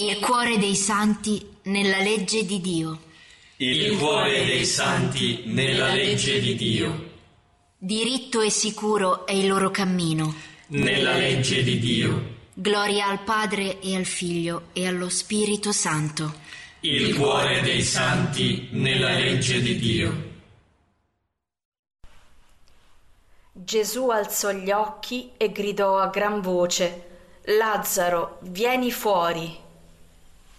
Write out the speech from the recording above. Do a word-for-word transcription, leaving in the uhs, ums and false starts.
Il cuore dei santi nella legge di Dio. Il cuore dei santi nella legge di Dio. Diritto e sicuro è il loro cammino. Nella legge di Dio. Gloria al Padre e al Figlio e allo Spirito Santo. Il cuore dei santi nella legge di Dio. Gesù alzò gli occhi e gridò a gran voce: Lazzaro, vieni fuori.